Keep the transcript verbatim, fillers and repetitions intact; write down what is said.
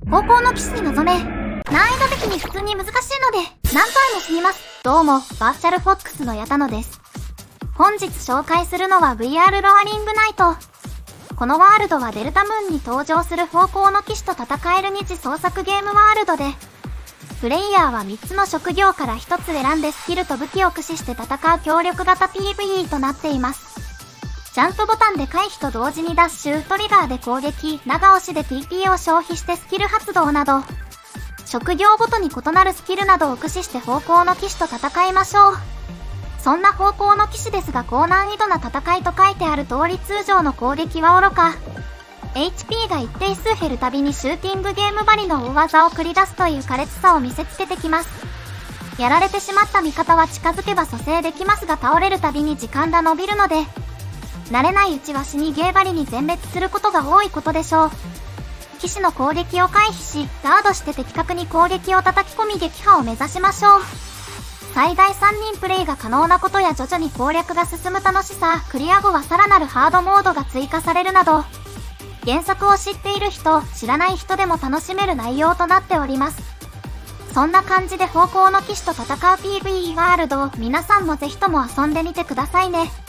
方向の騎士に臨め。難易度的に普通に難しいので、何回も死にます。どうも、バーチャルフォックスの矢田野です。本日紹介するのは ブイアール ロアリングナイト。このワールドはデルタムーンに登場する方向の騎士と戦える二次創作ゲームワールドで、プレイヤーはみっつの職業からひとつ選んでスキルと武器を駆使して戦う協力型 ピーブイイー となっています。ジャンプボタンで回避と同時にダッシュ、トリガーで攻撃、長押しで ティーピー を消費してスキル発動など、職業ごとに異なるスキルなどを駆使して方向の騎士と戦いましょう。そんな方向の騎士ですが高難易度な戦いと書いてある通り通常の攻撃は愚か。エイチピー が一定数減るたびにシューティングゲームばりの大技を繰り出すという苛烈さを見せつけてきます。やられてしまった味方は近づけば蘇生できますが倒れるたびに時間が伸びるので、慣れないうちは死にゲー張りに全滅することが多いことでしょう。騎士の攻撃を回避し、ガードして的確に攻撃を叩き込み撃破を目指しましょう。最大さんにんプレイが可能なことや徐々に攻略が進む楽しさ、クリア後はさらなるハードモードが追加されるなど、原作を知っている人、知らない人でも楽しめる内容となっております。そんな感じで方向の騎士と戦う ピーブイイー ワールドを皆さんもぜひとも遊んでみてくださいね。